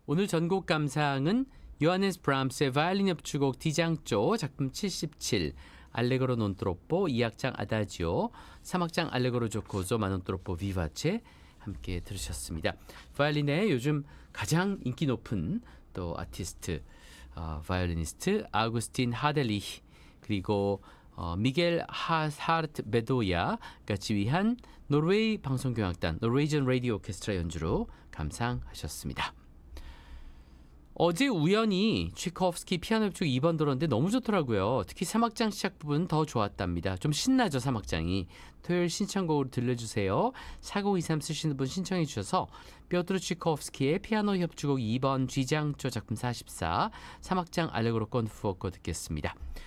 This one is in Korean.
오늘 전곡 감상은 요하네스 브람스의 바이올린 협주곡 D장조 작품 77, 알레그로 non troppo 2악장 아다지오, 3악장 알레그로 조코조 마 non troppo vivace 함께 들으셨습니다. 바이올린의 요즘 가장 인기 높은 또 아티스트, 바이올리니스트 아우구스틴 하델리히 그리고 미겔 하르트 베도야가 지휘한 노르웨이 방송교향단 노르웨이전 라디오 오케스트라 연주로 감상하셨습니다. 어제 우연히 취코프스키 피아노 협주곡 2번 들었는데 너무 좋더라고요. 특히 3악장 시작 부분 더 좋았답니다. 좀 신나죠, 3악장이. 토요일 신청곡으로 들려주세요. 4023 쓰시는 분 신청해 주셔서 뼈트르 취코프스키의 피아노 협주곡 2번 G장조 작품 44, 3악장 알레그로 건 후어코 듣겠습니다.